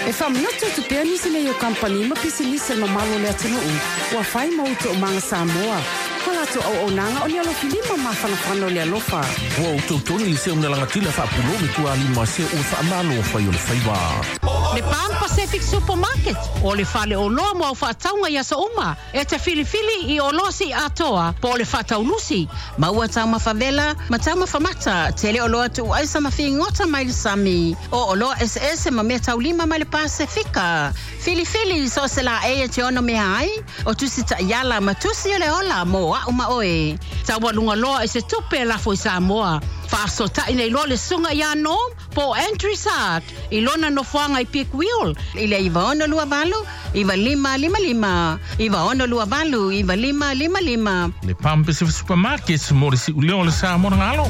E whaminatu tu pia nisi le yo kampani ma pisi nisi ma malo le atinu u. Wa whai mautu o mga Samoa. Hala tu au nanga o ni alo filima ma whanawhana o le alofa. Wa ututoni li se umnalanga tila whapulo mi tua lima se u whaamalo o whai o le whaiwa. Le Pan Pacific Supermarket o le whale o loa mo au whaataunga i asa uma. E te filifili I o losi atoa po le whaataunusi. Maua tau mawhavela, ma tau mawhamata. Tele o loa tu aisa mawhi ngota mai le sami. O loa SS ma mea tau lima mai le Pasifika. Filifili so se la e te ono mea ai. O tusi ta iala ma tusi o le ola mo a uma oe. Tau walunga loa e se tupe lafo I Samoa. Faso ta ina ilo le sunga ya no po entry sat. Ilona no fuanga I pick wheel. Ile iwa ono lua valu, iwa 555. Iwa ono lua valu, iwa 555. Le Pan Pacific Supermarket, morisi uleo le sa morangalo.